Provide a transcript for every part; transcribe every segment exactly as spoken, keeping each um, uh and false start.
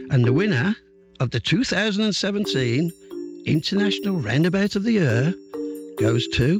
And the winner of the two thousand seventeen International Roundabout of the Year goes to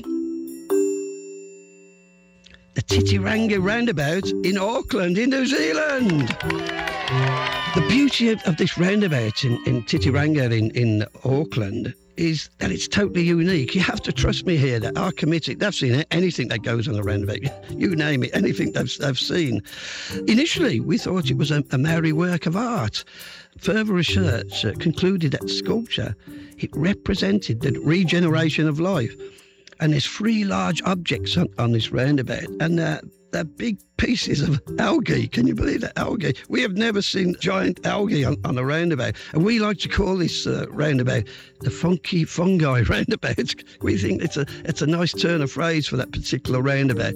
the Titirangi Roundabout in Auckland, in New Zealand. The beauty of, of this roundabout in, in Titirangi in, in Auckland is that it's totally unique. You have to trust me here that our committee, they've seen anything that goes on a roundabout. You name it, anything they've, they've seen. Initially, we thought it was a, a Maori work of art. Further research uh, concluded that sculpture, it represented the regeneration of life. And there's three large objects on, on this roundabout. And uh, they're big pieces of algae. Can you believe that? Algae. We have never seen giant algae on, on a roundabout. And we like to call this uh, roundabout the funky fungi roundabout. We think it's a, it's a nice turn of phrase for that particular roundabout.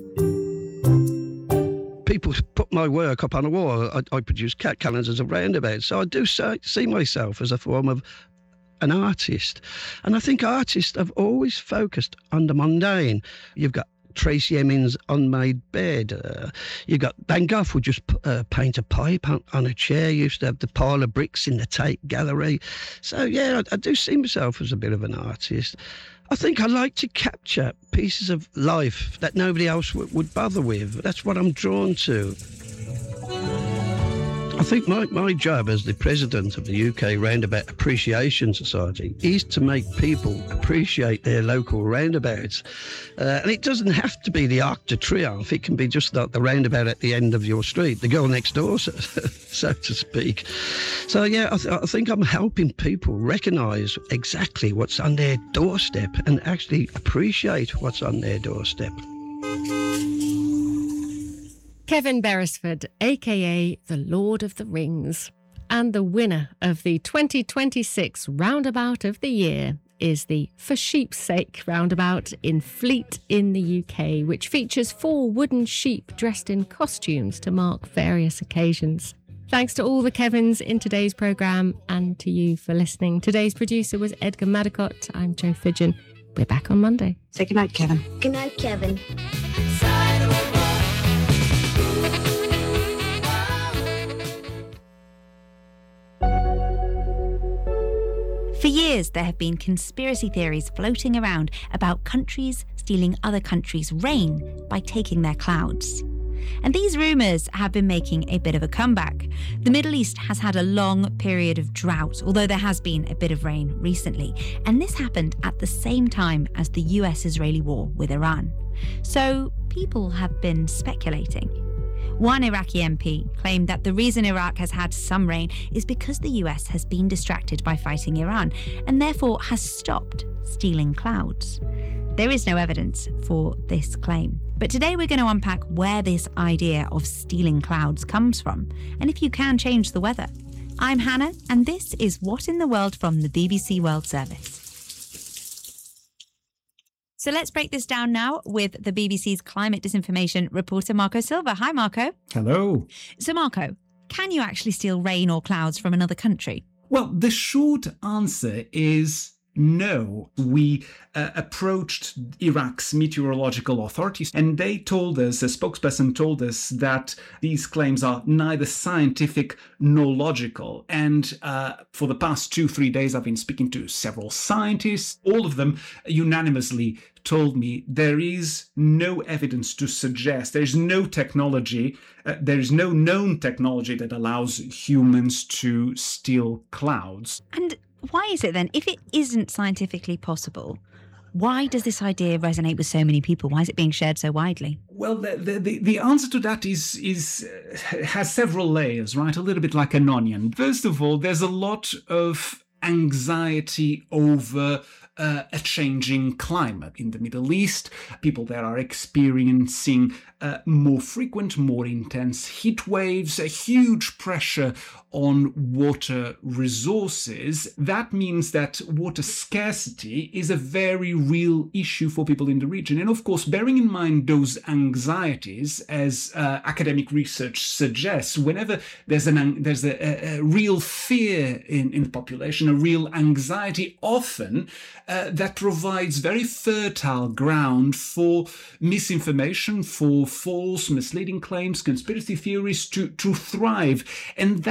People put my work up on a wall. I, I produce cat calendars of roundabouts. So I do say, see myself as a form of an artist. And I think artists have always focused on the mundane. You've got Tracy Emin's Unmade Bed. Uh, you've got Van Gogh would just uh, paint a pipe on, on a chair. You used to have the pile of bricks in the Tate Gallery. So, yeah, I, I do see myself as a bit of an artist. I think I like to capture pieces of life that nobody else w- would bother with. That's what I'm drawn to. I think my, my job as the president of the U K Roundabout Appreciation Society is to make people appreciate their local roundabouts. Uh, and it doesn't have to be the Arc de Triomphe. It can be just like the roundabout at the end of your street, the girl next door, so, so to speak. So, yeah, I, th- I think I'm helping people recognise exactly what's on their doorstep and actually appreciate what's on their doorstep. Kevin Beresford, a k a the Lord of the Rings. And the winner of the twenty twenty-six Roundabout of the Year is the For Sheep's Sake roundabout in Fleet in the U K, which features four wooden sheep dressed in costumes to mark various occasions. Thanks to all the Kevins in today's programme and to you for listening. Today's producer was Edgar Madicott. I'm Jo Fidgen. We're back on Monday. Say goodnight, Kevin. Good night, Kevin. For years, there have been conspiracy theories floating around about countries stealing other countries' rain by taking their clouds. And these rumours have been making a bit of a comeback. The Middle East has had a long period of drought, although there has been a bit of rain recently. And this happened at the same time as the U S-Israeli war with Iran. So people have been speculating. One Iraqi M P claimed that the reason Iraq has had some rain is because the U S has been distracted by fighting Iran and therefore has stopped stealing clouds. There is no evidence for this claim. But today we're going to unpack where this idea of stealing clouds comes from and if you can change the weather. I'm Hannah and this is What in the World from the B B C World Service. So let's break this down now with the B B C's climate disinformation reporter, Marco Silva. Hi, Marco. Hello. So, Marco, can you actually steal rain or clouds from another country? Well, the short answer is no. We uh, approached Iraq's meteorological authorities and they told us, a spokesperson told us that these claims are neither scientific nor logical. And uh, for the past two, three days, I've been speaking to several scientists. All of them unanimously told me there is no evidence to suggest, there's no technology, uh, there is no known technology that allows humans to steal clouds. And why is it then, if it isn't scientifically possible, why does this idea resonate with so many people? Why is it being shared so widely? Well, the the, the answer to that is is uh, has several layers, right? A little bit like an onion. First of all, there's a lot of anxiety over uh, a changing climate in the Middle East. People there are experiencing uh, more frequent, more intense heat waves, a huge pressure on water resources. That means that water scarcity is a very real issue for people in the region. And of course, bearing in mind those anxieties, as uh, academic research suggests, whenever there's an there's a, a real fear in, in the population, a real anxiety, often uh, that provides very fertile ground for misinformation, for false, misleading claims, conspiracy theories to, to thrive. And that